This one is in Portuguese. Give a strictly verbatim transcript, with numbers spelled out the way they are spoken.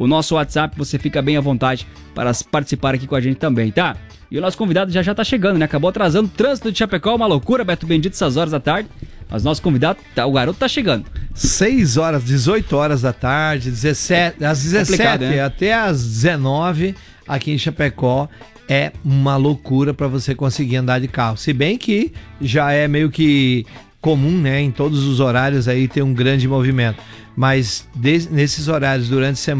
o nosso WhatsApp, você fica bem à vontade para participar aqui com a gente também, tá? E o nosso convidado já já tá chegando, né? Acabou atrasando o trânsito de Chapecó, uma loucura, Beto Bendito, essas horas da tarde. Mas nosso convidado, tá, o garoto tá chegando. seis horas, dezoito horas da tarde, dezessete, às dezessete, né? Até às dezenove, aqui em Chapecó, é uma loucura para você conseguir andar de carro. Se bem que já é meio que comum, né? Em todos os horários aí ter um grande movimento. Mas de, nesses horários, durante a semana,